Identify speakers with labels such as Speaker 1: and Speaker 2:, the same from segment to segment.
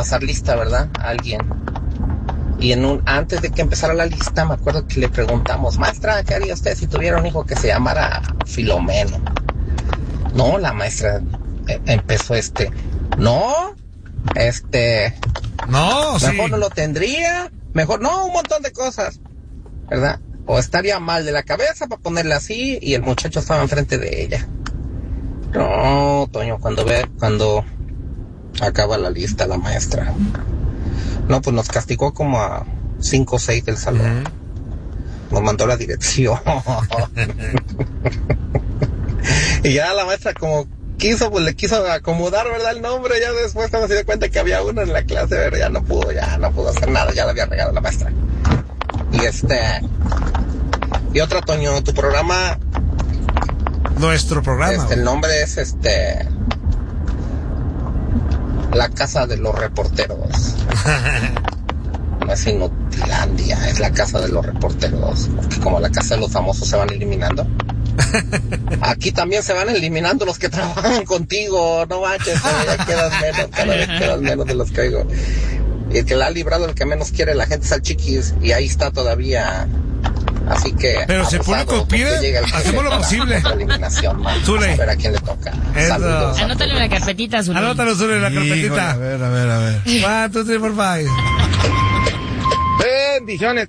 Speaker 1: pasar lista, ¿verdad? A alguien. Y antes de que empezara la lista, me acuerdo que le preguntamos, maestra, ¿qué haría usted si tuviera un hijo que se llamara Filomeno? No, la maestra empezó no,
Speaker 2: no, sí.
Speaker 1: Mejor no lo tendría, mejor no, un montón de cosas, ¿verdad? O estaría mal de la cabeza para ponerle así, y el muchacho estaba enfrente de ella. No, Toño, cuando acaba la lista la maestra, no, pues nos castigó como a 5 o 6 del salón. Nos mandó la dirección. Y ya la maestra como pues le quiso acomodar, ¿verdad? El nombre, ya después cuando se dio cuenta que había uno en la clase, ¿verdad? Ya no pudo hacer nada, ya le había regalado la maestra. Y otra, Toño, tu programa.
Speaker 2: Nuestro programa.
Speaker 1: El nombre es La Casa de los Reporteros. No es Inutilandia, es La Casa de los Reporteros. Porque como la casa de los famosos se van eliminando, aquí también se van eliminando los que trabajan contigo. No manches, ya quedas menos, cada vez quedas menos de los que oigo. Y el que la ha librado, el que menos quiere la gente es al Chiquis, y ahí está todavía. Así que.
Speaker 2: Pero se pone con pide, hacemos lo posible.
Speaker 1: Zule. A ver a quién le toca. Saludos.
Speaker 3: Anótalo en la carpetita, Zule.
Speaker 2: Anótalo, Zule, en la carpetita.
Speaker 4: A ver.
Speaker 2: 1, 2, 3, 4, 5.
Speaker 4: Bendiciones.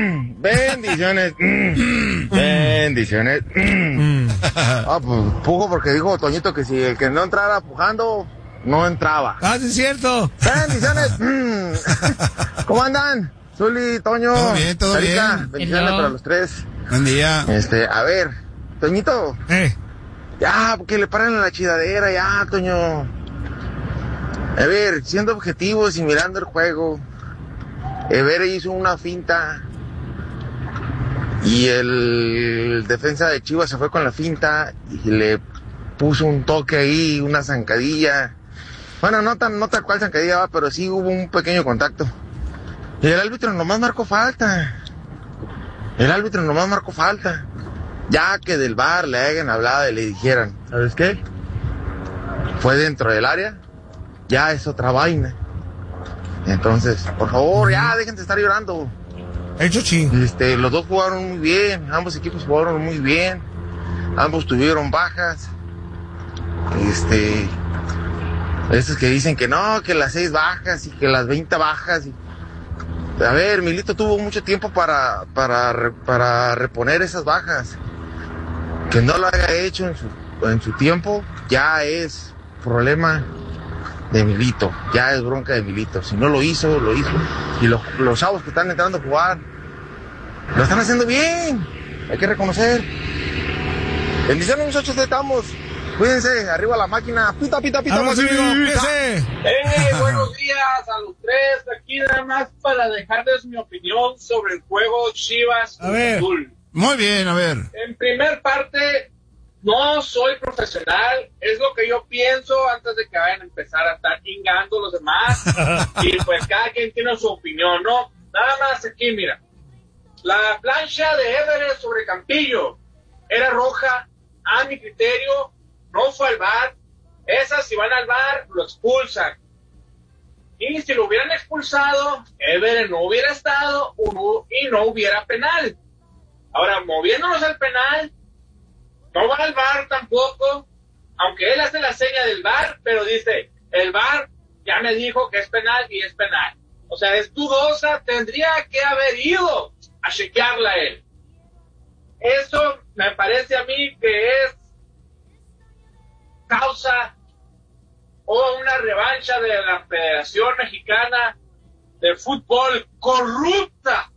Speaker 4: Bendiciones. Pues pujo porque dijo Toñito que si el que no entrara pujando, no entraba.
Speaker 2: Ah, sí es cierto.
Speaker 4: Bendiciones. ¿Cómo andan? Zuli, Toño.
Speaker 5: Todo bien, todo
Speaker 4: Sarita,
Speaker 5: bien.
Speaker 4: bendiciones para los tres.
Speaker 5: Buen día.
Speaker 4: A ver, Toñito. Ya, porque le paran a la chidadera, ya, Toño. A ver, siendo objetivos y mirando el juego. Ever hizo una finta y el defensa de Chivas se fue con la finta y le puso un toque ahí, una zancadilla. Bueno, no tal cual zancadilla va, pero sí hubo un pequeño contacto. Y el árbitro nomás marcó falta. Ya que del VAR le hayan hablado y le dijeran, ¿sabes qué? Fue dentro del área, ya es otra vaina. Entonces, por favor, ya dejen de estar llorando.
Speaker 2: Hecho ching.
Speaker 4: Los dos jugaron muy bien, ambos equipos jugaron muy bien, ambos tuvieron bajas. Esos que dicen que no, que las 6 bajas y que las 20 bajas. A ver, Milito tuvo mucho tiempo para reponer esas bajas. Que no lo haya hecho en su tiempo, ya es problema de Milito, ya es bronca de Milito. Si no lo hizo. Y los chavos que están entrando a jugar lo están haciendo bien, hay que reconocer. Bendiciones, muchachos, estamos. Cuídense, arriba la máquina. Pita.
Speaker 2: Buenos
Speaker 6: días a los tres. Aquí nada más para dejarles mi opinión sobre el juego Chivas Azul.
Speaker 5: Muy bien, a ver.
Speaker 6: En primer parte, no soy profesional, es lo que yo pienso antes de que vayan a empezar a estar chingando los demás. Y pues cada quien tiene su opinión, ¿no? Nada más aquí, mira. La plancha de Everett sobre Campillo era roja, a mi criterio, no fue al VAR. Esas, si van al VAR, lo expulsan. Y si lo hubieran expulsado, Everett no hubiera estado y no hubiera penal. Ahora, moviéndonos al penal, no va al VAR tampoco, aunque él hace la seña del VAR, pero dice, el VAR ya me dijo que es penal y es penal. O sea, es dudosa, tendría que haber ido a chequearla él. Eso me parece a mí que es causa o una revancha de la Federación Mexicana de Fútbol corrupta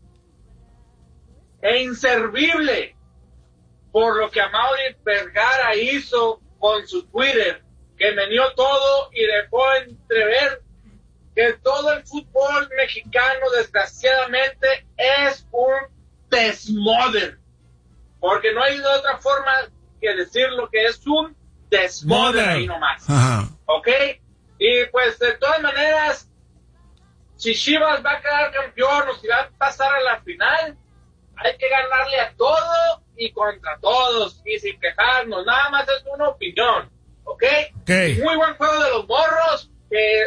Speaker 6: e inservible por lo que Amaury Vergara hizo con su Twitter, que meneó todo y dejó entrever que todo el fútbol mexicano desgraciadamente es un desmoder, porque no hay otra forma que decir lo que es un desmoder ahí nomás. ¿Ok? Y pues de todas maneras, si Chivas va a quedar campeón o si va a pasar a la final, hay que ganarle a todo y contra todos y sin quejarnos, nada más es una opinión, ¿ok? Muy buen juego de los morros, que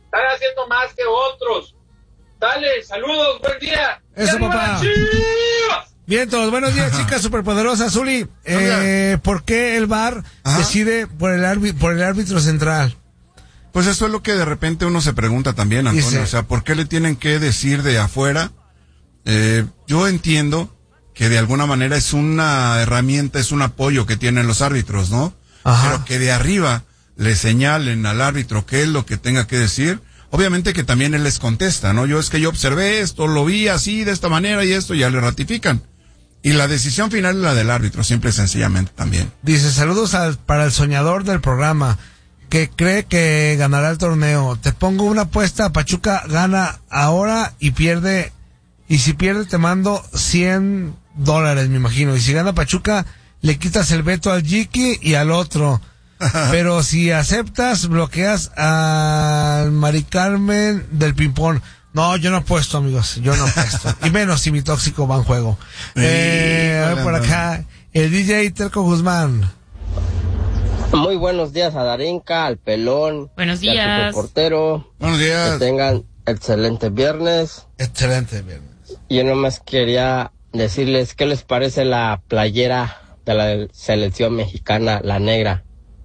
Speaker 6: están haciendo más que otros. Dale, saludos, buen día.
Speaker 2: Eso,
Speaker 6: ¡Y arriba
Speaker 2: papá.
Speaker 6: las Chivas!
Speaker 2: Bien, todos. Buenos días, chicas superpoderosas. Zuli, ¿por qué el VAR decide por el árbitro central?
Speaker 5: Pues eso es lo que de repente uno se pregunta también, Antonio.
Speaker 2: Dice,
Speaker 5: O sea, ¿por qué le tienen que decir de afuera? Yo entiendo que de alguna manera es una herramienta, es un apoyo que tienen los árbitros, ¿no?
Speaker 2: Ajá.
Speaker 5: Pero que de arriba le señalen al árbitro qué es lo que tenga que decir. Obviamente que también él les contesta, ¿no? Yo observé esto, lo vi así, de esta manera y esto, ya le ratifican. Y la decisión final es la del árbitro, simple y sencillamente también.
Speaker 2: Dice, saludos para el soñador del programa, que cree que ganará el torneo. Te pongo una apuesta, Pachuca gana ahora y pierde, y si pierde te mando $100, me imagino. Y si gana Pachuca, le quitas el veto al Jiki y al otro. Pero si aceptas, bloqueas al Mari Carmen del ping-pong. No, yo no apuesto, amigos, yo no apuesto. Y menos si mi tóxico va en juego. A ver por acá, el DJ Terco Guzmán.
Speaker 3: Muy buenos días a Darinka, al Pelón.
Speaker 7: Buenos
Speaker 3: y al
Speaker 7: días.
Speaker 3: Superportero.
Speaker 5: Buenos días.
Speaker 3: Que tengan excelente viernes.
Speaker 2: Excelente viernes.
Speaker 3: Yo nomás quería decirles qué les parece la playera de la selección mexicana, la negra.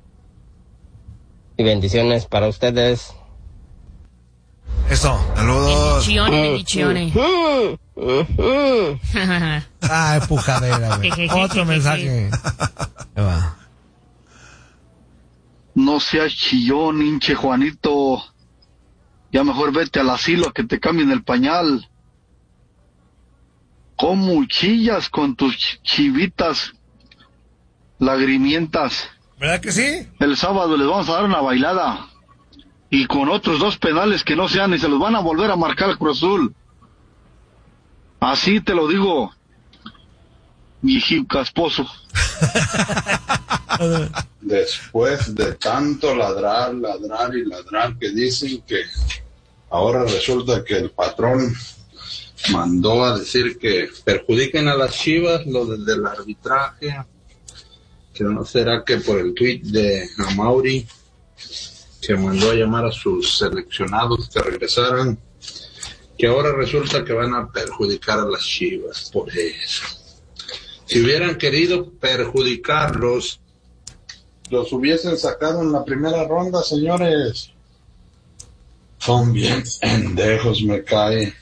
Speaker 3: Y bendiciones para ustedes.
Speaker 2: Eso.
Speaker 5: Saludos.
Speaker 7: Bendiciones.
Speaker 2: Ah, empujadera, güey. Otro mensaje. Ahí va.
Speaker 8: No seas chillón, hinche Juanito. Ya mejor vete al asilo a que te cambien el pañal. ¿Cómo chillas con tus chivitas lagrimientas?
Speaker 2: ¿Verdad que sí?
Speaker 8: El sábado les vamos a dar una bailada. Y con otros 2 penales que no sean y se los van a volver a marcar al Cruz Azul. Así te lo digo, viejín casposo.
Speaker 9: Después de tanto ladrar que dicen que ahora resulta que el patrón mandó a decir que perjudiquen a las Chivas lo del arbitraje, que no será que por el tuit de Amauri que mandó a llamar a sus seleccionados que regresaran, que ahora resulta que van a perjudicar a las Chivas por eso. Si hubieran querido perjudicarlos, los hubiesen sacado en la primera ronda, señores. Son bien pendejos, me cae.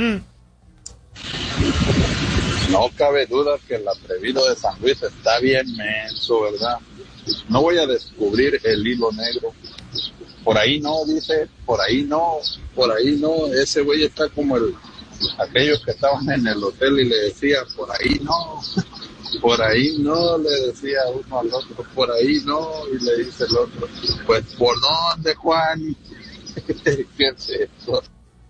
Speaker 9: No cabe duda que el atrevido de San Luis está bien menso, ¿verdad? No voy a descubrir el hilo negro. Por ahí no, dice, por ahí no. Ese güey está como aquellos que estaban en el hotel y le decía, por ahí no, le decía uno al otro, por ahí no, y le dice el otro, pues, ¿por dónde, Juan? ¿Qué es eso?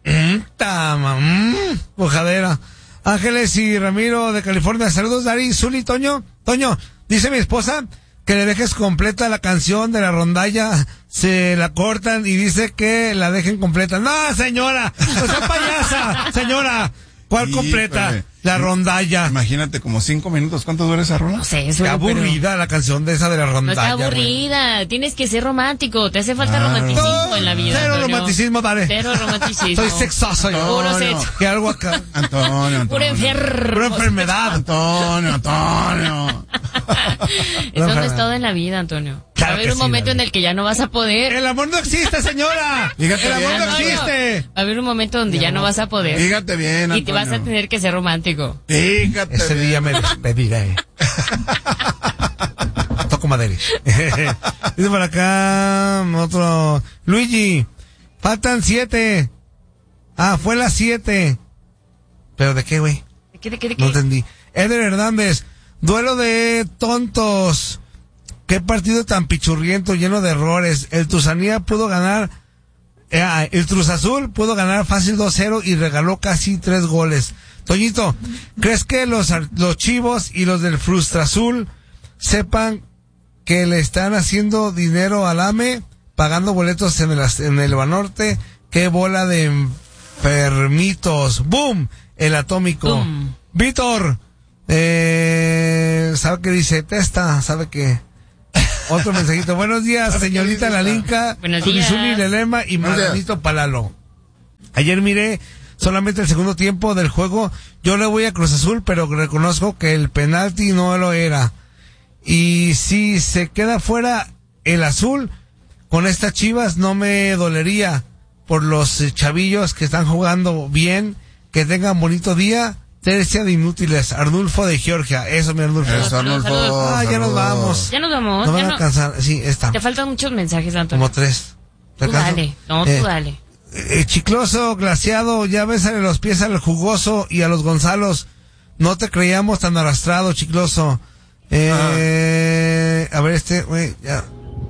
Speaker 2: Pujadera. Ángeles y Ramiro de California, saludos, Dari, Zuli, Toño, dice mi esposa que le dejes completa la canción de la rondalla, se la cortan y dice que la dejen completa. No, señora, no sea payasa, señora. ¿Cuál completa? La rondalla.
Speaker 5: Imagínate, como 5 minutos. ¿Cuánto dura esa rola?
Speaker 7: No sé, eso.
Speaker 2: Qué aburrida la canción de esa de la
Speaker 7: No
Speaker 2: rondalla.
Speaker 7: está aburrida, tienes que ser romántico, te hace falta romanticismo en la vida.
Speaker 2: Cero
Speaker 7: Antonio.
Speaker 2: romanticismo, dale.
Speaker 7: Cero romanticismo.
Speaker 2: Soy sexoso yo.
Speaker 7: Puro sexo.
Speaker 2: Que algo acá.
Speaker 5: Antonio.
Speaker 7: Pura
Speaker 2: Pura enfermedad.
Speaker 5: Antonio.
Speaker 7: Eso no es todo en la vida, Antonio.
Speaker 2: Claro
Speaker 7: Va a haber
Speaker 2: que
Speaker 7: un
Speaker 2: sí,
Speaker 7: momento
Speaker 2: David.
Speaker 7: en el que ya no vas a poder.
Speaker 2: El amor no existe, señora.
Speaker 5: Fíjate
Speaker 2: El amor
Speaker 5: bien,
Speaker 2: no
Speaker 7: Antonio,
Speaker 2: existe.
Speaker 7: va a haber un momento donde ya no vas a poder.
Speaker 5: Fíjate bien, Antonio.
Speaker 7: Y te vas a tener que ser romántico.
Speaker 5: Fíjate
Speaker 2: Ese
Speaker 5: bien.
Speaker 2: día me despediré. Toco madera. Dice por acá otro. Luigi, faltan 7. Ah, fue las 7. ¿Pero de qué, güey?
Speaker 7: ¿De qué?
Speaker 2: No entendí. Eder Hernández, duelo de tontos. Qué partido tan pichurriento, lleno de errores. El Tuzanía pudo ganar. El Cruz Azul pudo ganar fácil 2-0 y regaló casi 3 goles. Toñito, ¿crees que los chivos y los del Frustra Azul sepan que le están haciendo dinero al AME, pagando boletos en el Banorte? ¡Qué bola de enfermitos! ¡Boom! El atómico.
Speaker 7: Boom.
Speaker 2: Víctor, ¿sabe qué dice? Testa, ¿sabe qué? Otro mensajito. Buenos días, señorita Lalinka,
Speaker 7: Buenos días.
Speaker 2: Turizuli Lelema y Maranito Palalo. Ayer miré solamente el segundo tiempo del juego. Yo le voy a Cruz Azul, pero reconozco que el penalti no lo era. Y si se queda fuera el azul, con estas Chivas no me dolería por los chavillos que están jugando bien. Que tengan bonito día. Tercia de inútiles, Arnulfo de Georgia. Eso, mi Arnulfo.
Speaker 5: Eso, Arnulfo.
Speaker 2: Ya nos vamos.
Speaker 7: Ya nos vamos.
Speaker 2: No van
Speaker 7: ya
Speaker 2: a alcanzar. Sí, está.
Speaker 7: Te faltan muchos mensajes, Antonio.
Speaker 2: Como 3. ¿Te
Speaker 7: Tú
Speaker 2: alcanzo?
Speaker 7: dale. No, tú dale.
Speaker 2: Chicloso, glaciado, ya bésale los pies al jugoso y a los Gonzalos. No te creíamos tan arrastrado, Chicloso. A ver, güey, ya.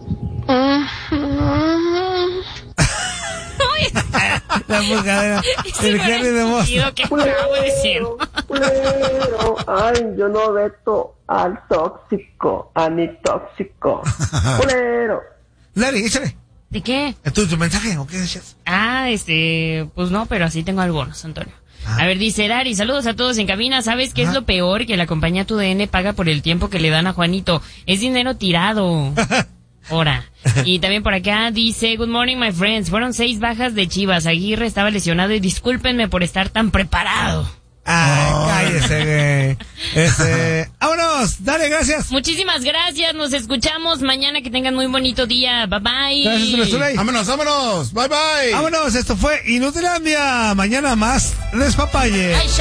Speaker 2: La buscadera. El Henry de Boston.
Speaker 7: ¿Qué acabo de decir?
Speaker 10: Ay, yo no veto al tóxico, a mi tóxico. Culero.
Speaker 2: Larry, échale.
Speaker 7: ¿De qué?
Speaker 2: ¿Tu mensaje o qué decías?
Speaker 7: Pues no, pero así tengo algunos, Antonio. A ver, dice Dari, saludos a todos en cabina. ¿Sabes qué es lo peor? Que la compañía TUDN paga por el tiempo que le dan a Juanito. Es dinero tirado. Ahora. Y también por acá dice, good morning, my friends. Fueron 6 bajas de Chivas. Aguirre estaba lesionado y discúlpenme por estar tan preparado.
Speaker 2: Cállese, güey. ¡Vámonos! Dale, gracias.
Speaker 7: Muchísimas gracias. Nos escuchamos mañana. Que tengan muy bonito día. Bye, bye.
Speaker 2: Gracias, Tuley.
Speaker 5: Vámonos. Bye, bye.
Speaker 2: Vámonos. Esto fue Inutilandia. Mañana más despapalle.